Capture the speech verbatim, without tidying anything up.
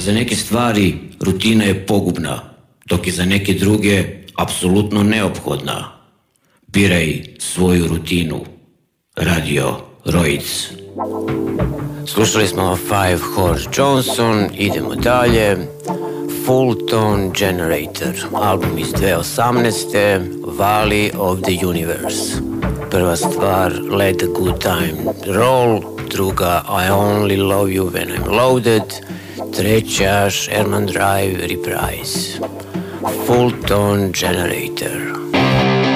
za neke stvari rutina je pogubna, dok je za neke druge apsolutno neophodna. Biraj svoju rutinu. Radio Roic. Slušali smo Five Horse Johnson, idemo dalje. Full Tone Generator, album iz dvije tisuće osamnaeste. Valley of the Universe. Prva stvar, Let the Good Time Roll, druga, I Only Love You When I'm Loaded, treća, Sherman Drive Reprise. Full Tone Generator.